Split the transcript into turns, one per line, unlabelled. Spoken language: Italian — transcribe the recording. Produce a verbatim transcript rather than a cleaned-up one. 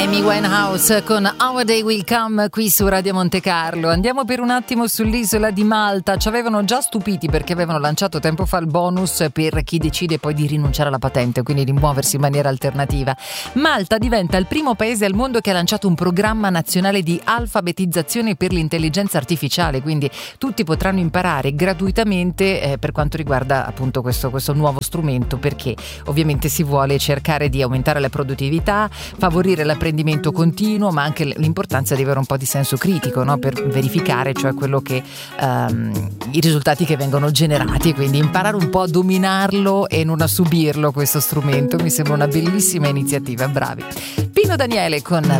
Amy Winehouse con Our Day Will Come qui su Radio Monte Carlo. Andiamo per un attimo sull'isola di Malta. Ci avevano già stupiti perché avevano lanciato tempo fa il bonus per chi decide poi di rinunciare alla patente, quindi di muoversi in maniera alternativa. Malta diventa il primo paese al mondo che ha lanciato un programma nazionale di alfabetizzazione per l'intelligenza artificiale, quindi tutti potranno imparare gratuitamente eh, per quanto riguarda appunto questo, questo nuovo strumento, perché ovviamente si vuole cercare di aumentare la produttività, favorire l'apprendimento continuo, ma anche l'importanza di avere un po' di senso critico, no? Per verificare, cioè quello che um, i risultati che vengono generati, quindi imparare un po' a dominarlo e non a subirlo questo strumento. Mi sembra una bellissima iniziativa, bravi. Pino Daniele con